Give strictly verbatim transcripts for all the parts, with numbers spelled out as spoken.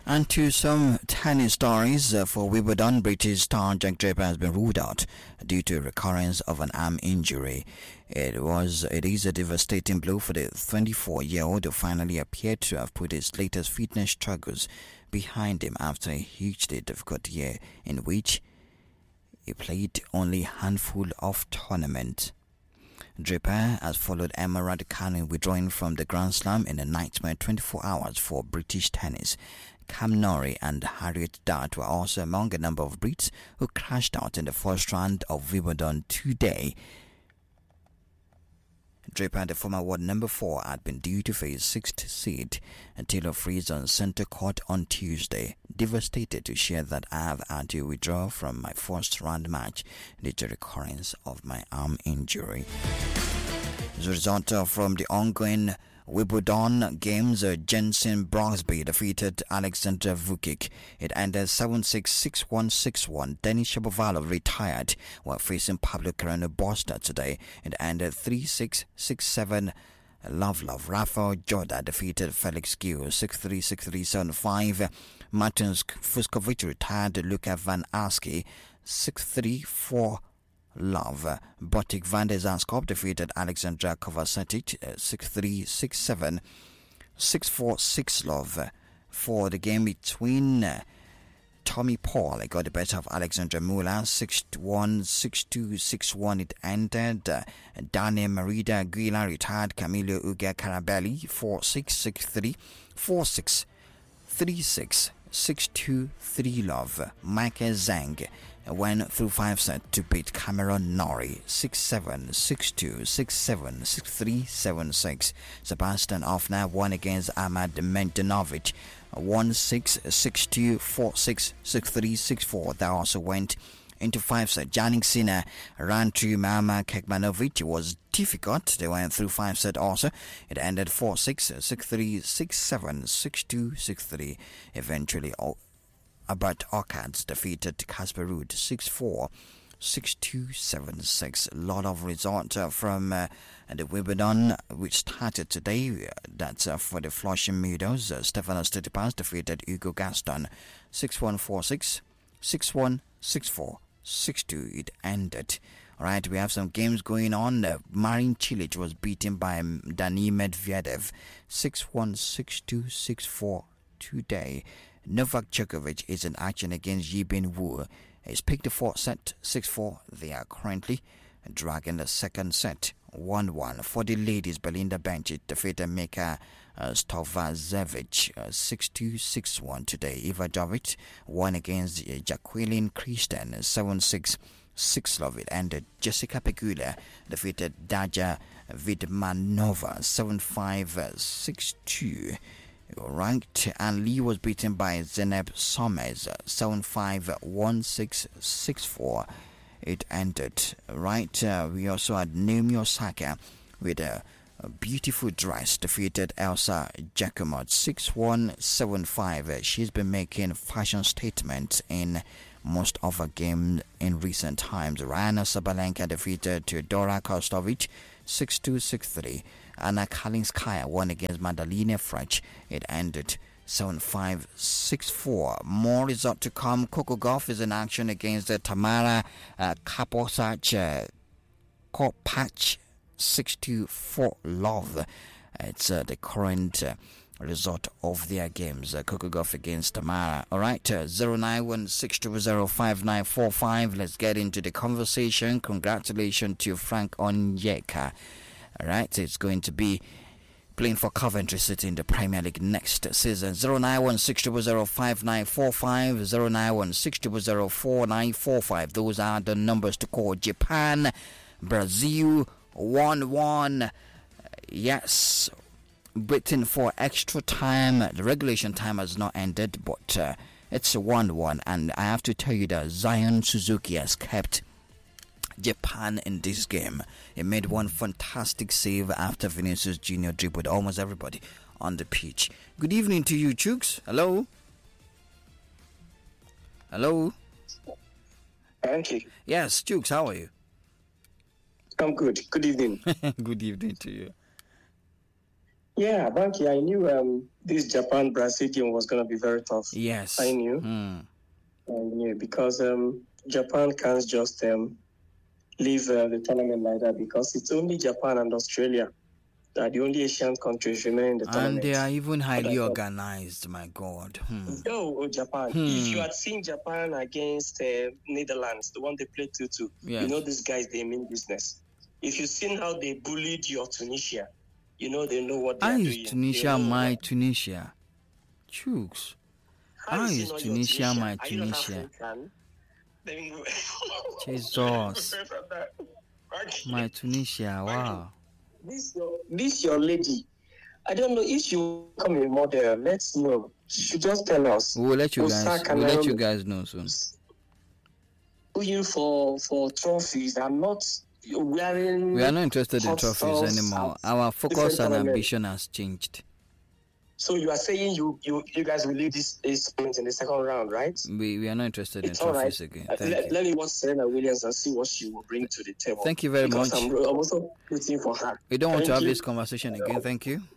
And to some tennis stories, uh, for Wimbledon, British star Jack Draper has been ruled out due to recurrence of an arm injury. It was, it is a devastating blow for the twenty-four-year-old who finally appeared to have put his latest fitness struggles behind him after a hugely difficult year in which he played only a handful of tournaments. Draper has followed Emma Raducanu withdrawing from the Grand Slam in a nightmare twenty-four hours for British tennis. Cam Norrie and Harriet Dart were also among a number of Brits who crashed out in the first round of Wimbledon today. Draper, the former world number four, had been due to face sixth seed Taylor Fritz on centre court on Tuesday. Devastated to share that I have had to withdraw from my first round match due to recurrence of my arm injury. As a result uh, from the ongoing Wimbledon games, uh, Jensen Brosby defeated Alexander Vukic. It ended seven six, six one, six one. Denis Shapovalov retired while facing Pablo Carreño Busta today. It ended three six, six seven. Love Love. Rafael Jorda defeated Felix Gill six three, six three, seven five. Martin Fuskovic retired Luka Van Aske six three, four. Love. Botic van der Zanskop defeated Alexandra Kovacevic uh, six three, six seven, six four, six love. For the game between uh, Tommy Paul, it got the better of Alexandra Mula six one, six two, six one. It ended. Uh, Daniel Marida Guila retired Camilo Uga Carabelli four six, six three, four six, three six, six two, three love. Michael Zhang went through five sets to beat Cameron Norrie six seven, six two, six seven, six three, seven six. Sebastian Ofner won against Ahmad Mendanovic one six, six two, four six, six three, six four. That also went into five sets. Jannik Sinner ran through Mama Kekmanovic. It was difficult. They went through five sets also. It ended four six, six three, six seven, six two, six three. Eventually, Albert Orchards defeated Casper Ruud six four, six two, seven six. A lot of results uh, from uh, the Wimbledon, which started today. That's uh, for the Flushing Meadows. Uh, Stefanos Tsitsipas defeated Hugo Gaston six one, four six, six one, six four, six two. It ended. Alright, we have some games going on. Uh, Marin Cilic was beaten by Dani Medvedev six one, six two, six four today. Novak Djokovic is in action against Yibin Wu. He's picked the fourth set six four. They are currently dragging the second set one one. For the ladies, Belinda Bencic defeated Mika uh, Stovacevic uh, six two, six one today. Iva Jovic won against uh, Jacqueline Christian seven six, six love. It ended. Jessica Pegula defeated Daja Vidmanova seven five, six two. Ranked, and Lee was beaten by Zeneb Somers seven five, one six, six four. It ended. Right, uh, we also had Naomi Osaka with a, a beautiful dress defeated Elsa Jacquemot six one, seven five. She's been making fashion statements in most of her games in recent times. Rana Sabalenka defeated Teodora Kostovic six two, six three. Anna Kalinskaya won against Madalina Frech. It ended seven five, six four. More result to come. Coco Gauff is in action against uh, Tamara uh, Kaposach uh, Kopach six two, four love. It's uh, the current uh, result of their games. Uh, Coco Gauff against Tamara. Alright, uh, zero nine one six two zero five nine four five. Let's get into the conversation. Congratulations to Frank Onyeka. Alright, it's going to be playing for Coventry City in the Premier League next season. zero nine one six two zero five nine four five, zero nine one six two zero four nine four five. Those are the numbers to call. Japan, Brazil, one one. Yes, waiting for extra time. The regulation time has not ended, but uh, it's one one. And I have to tell you that Zion Suzuki has kept Japan in this game. He made one fantastic save after Vinicius Junior dribbled almost everybody on the pitch. Good evening to you, Chooks. Hello. Hello. Thank you. Yes, Chooks, how are you? I'm good. Good evening. Good evening to you. Yeah, Banky, I knew um, this Japan Brazil game was going to be very tough. Yes. I knew. Mm. I knew because um, Japan can't just um, leave uh, the tournament like that because it's only Japan and Australia that are the only Asian countries remaining in the tournament. And they are even highly organized, my God. Hmm. Oh, oh, Japan. Hmm. If you had seen Japan against uh, Netherlands, the one they played two two, Yes. you know these guys, they mean business. If you've seen how they bullied your Tunisia, you know they know what they How are is doing. Tunisia my what... Tunisia? Chooks. How, how is, is Tunisia, Tunisia my are Tunisia? You Jesus. My Tunisia, wow. This your, this your lady. I don't know if she will come a model. Let's know. She should just tell us. We'll let you guys. We'll let you guys know soon. You for for trophies. I'm not wearing. We are not interested in trophies anymore. Our focus and ambition has changed. So you are saying you you, you guys will lead this this point in the second round, right? We we are not interested it's in trophies right. again. Uh, Thank let, you. let me watch Serena Williams and see what she will bring to the table. Thank you very because much. I'm, I'm also rooting for her. We don't want Thank to have you. this conversation again. Thank you.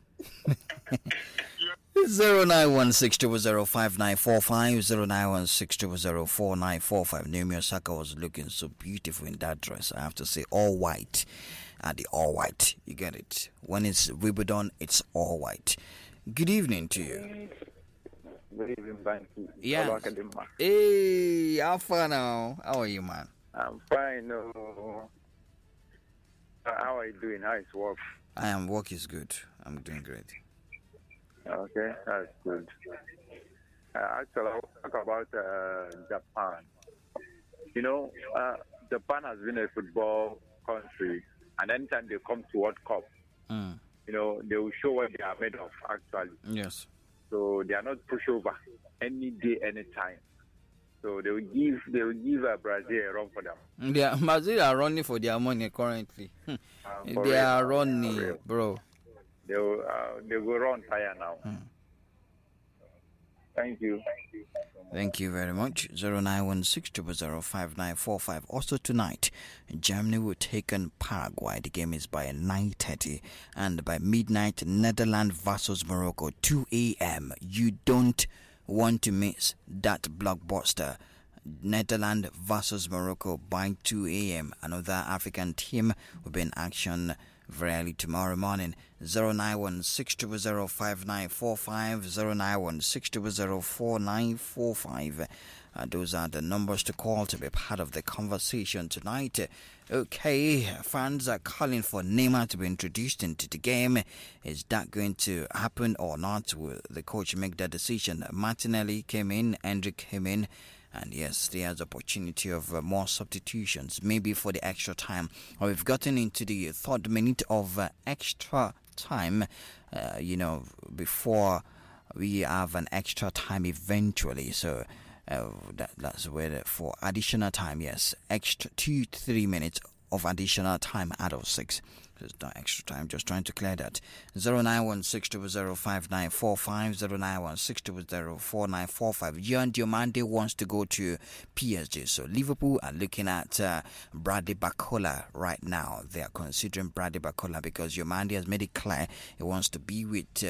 Zero nine one six two zero five nine four five zero nine one six two zero four nine four five. Naomi Osaka was looking so beautiful in that dress. I have to say, all white. At the all white, you get it. When it's Wimbledon, it's all white. Good evening to you. Good evening, Banky. Yeah. Hey, how far now? How are you, man? I'm fine. No. How are you doing? How is work? I am. Work is good. I'm doing great. Okay, that's good. Uh, actually, I want to talk about uh, Japan. You know, uh, Japan has been a football country, and anytime they come to World Cup, mm. you know, they will show what they are made of, actually. Yes. So they are not pushover any day, any time. So they will give they will give uh, Brazil a run for them. Yeah, Brazil are running for their money currently. Uh, they real, are running, bro. They will uh, they will run tire now. Hmm. Thank you. Thank you. Thank you very much. Zero nine one six two zero five nine four five. Also tonight, Germany will take on Paraguay. The game is by nine thirty, and by midnight, Netherlands versus Morocco, two a.m. You don't want to miss that blockbuster. Netherlands versus Morocco by two a.m. Another African team will be in action very early tomorrow morning. Zero nine one six two zero five nine four five zero nine one six two zero four nine four five. Uh, those are the numbers to call to be part of the conversation tonight. Okay, fans are calling for Neymar to be introduced into the game. Is that going to happen or not? Will the coach make that decision? Martinelli came in, Hendrick came in. And yes, there's opportunity of uh, more substitutions, maybe for the extra time. Or we've gotten into the third minute of uh, extra time, uh, you know, before we have an extra time eventually. So uh, that, that's where the, for additional time, yes, extra two, three minutes of additional time out of six. There's no extra time, just trying to clear that. Zero nine one six two zero five nine four five zero nine one six two zero four nine four five. Jan Diomande wants to go to P S G. So Liverpool are looking at uh, Bradley Barcola right now. They are considering Bradley Barcola because Diomande has made it clear he wants to be with uh,